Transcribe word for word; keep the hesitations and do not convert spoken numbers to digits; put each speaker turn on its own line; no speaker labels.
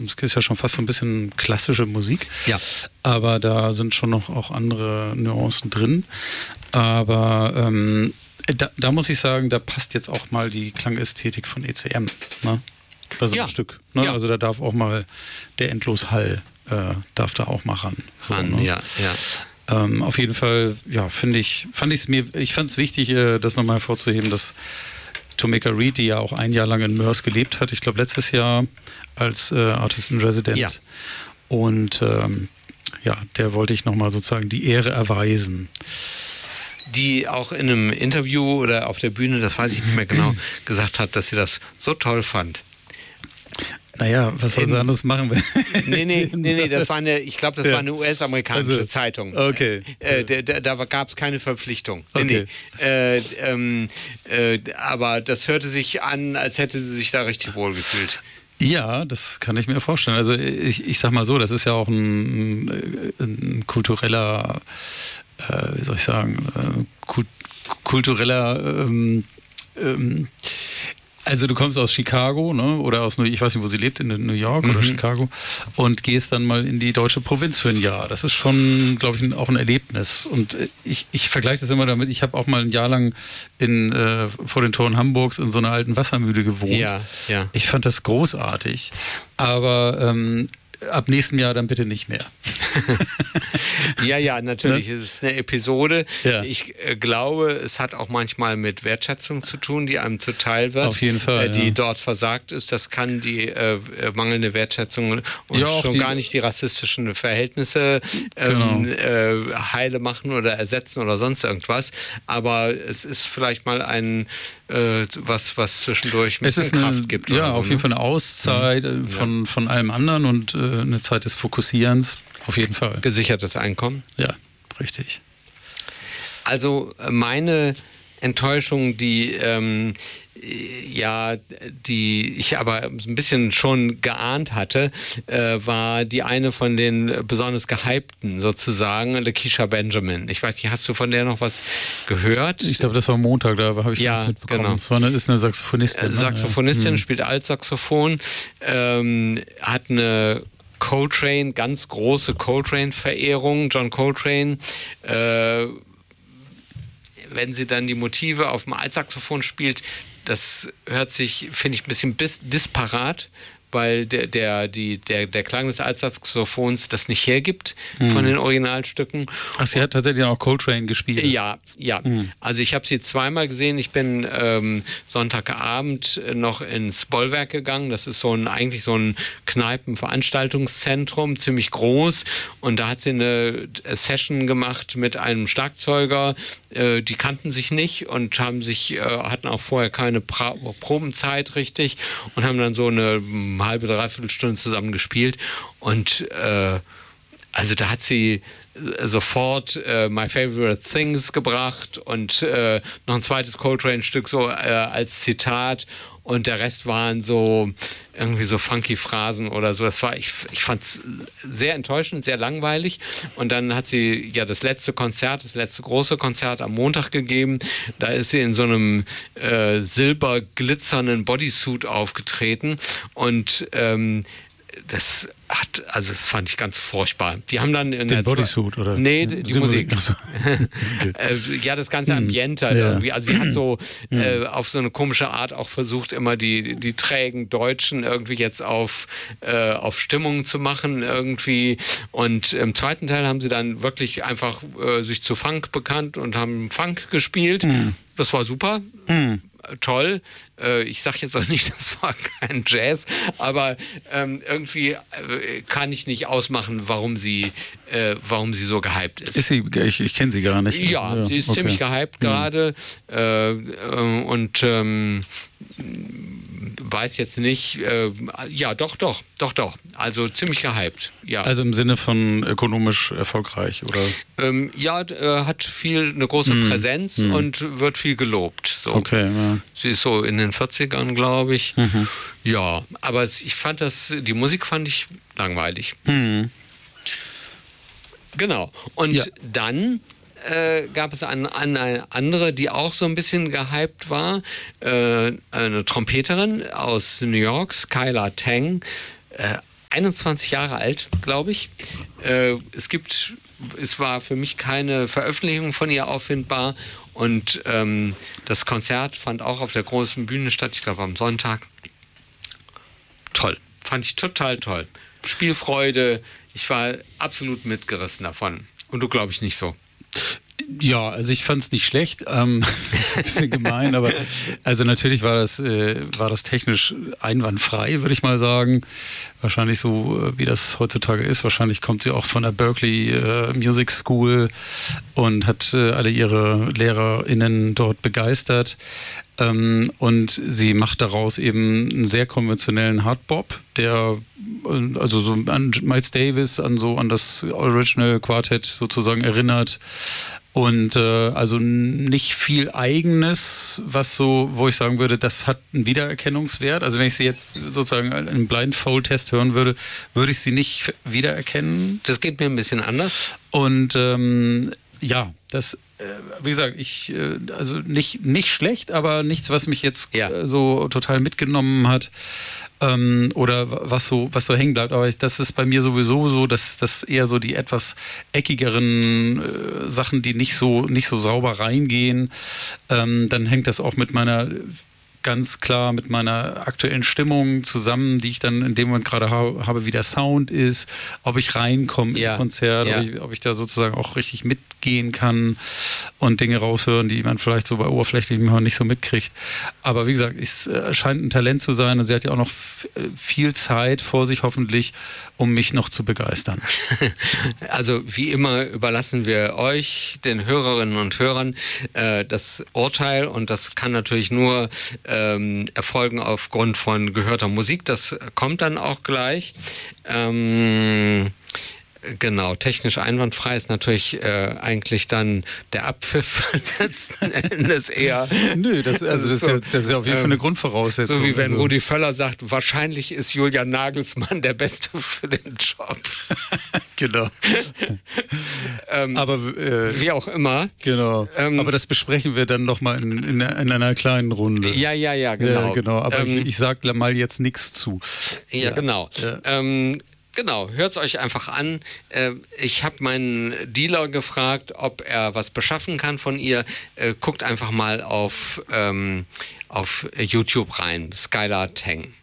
es ist ja schon fast so ein bisschen klassische Musik.
Ja.
Aber da sind schon noch auch andere Nuancen drin. Aber ähm, da, da muss ich sagen, da passt jetzt auch mal die Klangästhetik von E C M. Ne? Bei so einem
Ja.
Stück. Ne?
Ja.
Also da darf auch mal der Endloshall äh, darf da auch mal ran. So,
Ran,
ne?
ja, ja.
Ähm, auf jeden Fall, ja, finde ich, fand ich es mir, ich fand es wichtig, äh, das nochmal hervorzuheben, dass Tomeka Reed, die ja auch ein Jahr lang in Mörs gelebt hat, ich glaube letztes Jahr als äh, Artist in Resident.
Ja.
Und ähm, ja, der wollte ich nochmal sozusagen die Ehre erweisen.
Die auch in einem Interview oder auf der Bühne, das weiß ich nicht mehr genau, gesagt hat, dass sie das so toll fand.
Naja, was soll
In-
sie anderes machen? wenn-
Nee, nee, nee, nee, das war eine, ich glaube, das
Ja.
war eine U S-amerikanische
Also,
Zeitung.
okay.
Äh, da da, da gab es keine Verpflichtung. Nee,
Okay.
nee. Äh, ähm, äh, aber das hörte sich an, als hätte sie sich da richtig wohl gefühlt.
Ja, das kann ich mir vorstellen. Also ich, ich sag mal so, das ist ja auch ein, ein kultureller, äh, wie soll ich sagen, äh, kult, kultureller, ähm, ähm, also du kommst aus Chicago, ne? Oder aus New, ich weiß nicht, wo sie lebt, in New York oder Chicago, und gehst dann mal in die deutsche Provinz für ein Jahr. Das ist schon, glaube ich, ein, auch ein Erlebnis. Und äh, ich, ich vergleiche das immer damit, ich habe auch mal ein Jahr lang in, äh, vor den Toren Hamburgs in so einer alten Wassermühle gewohnt.
Ja, ja.
Ich fand das großartig, aber ähm, ab nächstem Jahr dann bitte nicht mehr.
Ja, ja, natürlich.
Ne?
Es ist eine Episode.
Ja.
Ich äh, glaube, es hat auch manchmal mit Wertschätzung zu tun, die einem zuteil wird.
Auf jeden Fall,
Äh, die
ja.
dort versagt ist. Das kann die äh, äh, mangelnde Wertschätzung und
Ja, auch
schon
die-
gar nicht die rassistischen Verhältnisse ähm,
Genau.
äh, heile machen oder ersetzen oder sonst irgendwas. Aber es ist vielleicht mal ein äh, was, was zwischendurch ein
Es ist
bisschen
eine,
Kraft gibt.
ja,
oder so,
auf jeden
ne?
Fall eine Auszeit äh, von, von allem anderen und äh, eine Zeit des Fokussierens. Auf jeden Fall.
Gesichertes Einkommen.
Ja, richtig.
Also äh, meine Enttäuschung, die ähm, ja, die ich aber ein bisschen schon geahnt hatte, äh, war die eine von den besonders gehypten sozusagen, Lakeisha Benjamin. Ich weiß nicht, hast du von der noch was gehört?
Ich glaube, das war Montag, da habe ich
Ja,
was mitbekommen.
genau.
Es war eine, ist eine Saxophonistin.
Äh,
ne?
Saxophonistin,
Ja.
spielt Altsaxophon, ähm, hat eine Coltrane, ganz große Coltrane-Verehrung, John Coltrane. Äh, wenn sie dann die Motive auf dem Altsaxophon spielt, das hört sich, finde ich, ein bisschen bis, disparat, weil der, der, die, der, der Klang des Altsaxophons das nicht hergibt von den Originalstücken.
Ach, sie hat tatsächlich auch Coltrane gespielt.
Ja, ja. Also ich habe sie zweimal gesehen. Ich bin ähm, Sonntagabend noch ins Bollwerk gegangen. Das ist so ein eigentlich so ein Kneipen-Veranstaltungszentrum, ziemlich groß. Und da hat sie eine Session gemacht mit einem Schlagzeuger. Äh, die kannten sich nicht und haben sich äh, hatten auch vorher keine pra- Probenzeit richtig und haben dann so eine halbe, dreiviertel Stunde zusammen gespielt. Und äh, also da hat sie sofort äh, My Favorite Things gebracht und äh, noch ein zweites Coltrane-Stück so äh, als Zitat und der Rest waren so irgendwie so funky Phrasen oder so. Das war, ich, ich fand es sehr enttäuschend, sehr langweilig. Und dann hat sie ja das letzte Konzert, das letzte große Konzert am Montag gegeben. Da ist sie in so einem äh, silberglitzernden Bodysuit aufgetreten und ähm, das hat, also das fand ich ganz furchtbar. Die haben dann in
Den
der
Bodysuit, oder?
Nee, die, die Musik.
Ach so. Okay.
Äh, ja, das ganze Ambiente
Ja.
irgendwie. Also sie hat so äh, auf so eine komische Art auch versucht, immer die, die trägen Deutschen irgendwie jetzt auf, äh, auf Stimmung zu machen irgendwie. Und im zweiten Teil haben sie dann wirklich einfach äh, sich zu Funk bekannt und haben Funk gespielt. Das war super. Toll. Äh, ich sage jetzt auch nicht, das war kein Jazz, aber ähm, irgendwie äh, kann ich nicht ausmachen, warum sie, äh, warum sie so gehypt ist.
Ist sie, ich, ich kenne sie gar nicht.
Ja, sie ist
okay.
ziemlich gehypt gerade äh, äh, und ähm, weiß jetzt nicht, äh, ja doch, doch, doch, doch, also ziemlich gehypt, ja.
Also im Sinne von ökonomisch erfolgreich, oder?
Ähm, ja, d- äh, hat viel, eine große Präsenz und wird viel gelobt. So.
Okay, ja.
Sie ist so in den vierzigern, glaube ich. Ja, aber es- ich fand das, die Musik fand ich langweilig.
Hm.
Genau. Und
Ja.
dann äh, gab es an, an eine andere, die auch so ein bisschen gehypt war. Äh, eine Trompeterin aus New York, Skylar Tang. Äh, einundzwanzig Jahre alt, glaube ich. Äh, es gibt, es war für mich keine Veröffentlichung von ihr auffindbar. Und ähm, das Konzert fand auch auf der großen Bühne statt, ich glaube am Sonntag. Toll, fand ich total toll. Spielfreude, ich war absolut mitgerissen davon. Und du, glaube ich, nicht so.
Ja, also ich fand es nicht schlecht, ähm, ein bisschen gemein, aber also natürlich war das, äh, war das technisch einwandfrei, würde ich mal sagen. Wahrscheinlich so, äh, wie das heutzutage ist. Wahrscheinlich kommt sie auch von der Berklee äh, Music School und hat äh, alle ihre LehrerInnen dort begeistert. Ähm, und sie macht daraus eben einen sehr konventionellen Hardbop, der äh, also so an Miles Davis, an so an das Original Quartet sozusagen erinnert. Und äh, also nicht viel Eigenes, was so, wo ich sagen würde, das hat einen Wiedererkennungswert. Also wenn ich sie jetzt sozusagen einen Blindfold-Test hören würde, würde ich sie nicht wiedererkennen.
Das geht mir ein bisschen anders.
Und ähm, ja, das, äh, wie gesagt, ich, äh, also nicht, nicht schlecht, aber nichts, was mich jetzt
ja.
äh, so total mitgenommen hat. Ähm, oder was so, was so hängen bleibt. Aber das ist bei mir sowieso so, dass das eher so die etwas eckigeren äh, Sachen, die nicht so, nicht so sauber reingehen. Ähm, dann hängt das auch mit meiner, ganz klar mit meiner aktuellen Stimmung zusammen, die ich dann in dem Moment gerade ha- habe, wie der Sound ist, ob ich reinkomme
ja.
ins Konzert,
ja.
ob, ich, ob ich da sozusagen auch richtig mitgehen kann und Dinge raushören, die man vielleicht so bei oberflächlichem Hören nicht so mitkriegt. Aber wie gesagt, es äh, scheint ein Talent zu sein und sie hat ja auch noch f- viel Zeit vor sich hoffentlich, um mich noch zu begeistern.
Also wie immer überlassen wir euch, den Hörerinnen und Hörern, äh, das Urteil, und das kann natürlich nur ähm, erfolgen aufgrund von gehörter Musik. Das kommt dann auch gleich. Ähm, Genau, technisch einwandfrei ist natürlich äh, eigentlich dann der Abpfiff letzten Endes eher.
Nö, das, also das, ist
so,
ja, das ist ja auf jeden Fall eine
ähm,
Grundvoraussetzung.
So wie wenn
also.
Rudi Völler sagt, wahrscheinlich ist Julian Nagelsmann der Beste für den Job.
Genau.
ähm,
Aber äh,
wie auch immer.
Genau.
Ähm,
Aber das besprechen wir dann nochmal in, in, in einer kleinen Runde.
Ja, ja, ja, genau.
Ja, genau. Aber
ähm,
ich, ich sage mal jetzt nichts zu.
Ja, ja. genau. Ja. Ähm, Genau, hört es euch einfach an. Ich habe meinen Dealer gefragt, ob er was beschaffen kann von ihr. Guckt einfach mal auf, ähm, auf YouTube rein, Skylar Tang.